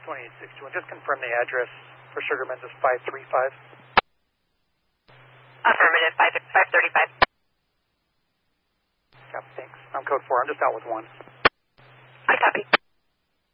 2861. Just confirm the address for Sugarman's is 535. Affirmative, 535. Yeah, thanks. I'm code 4. I'm just out with one. I copy.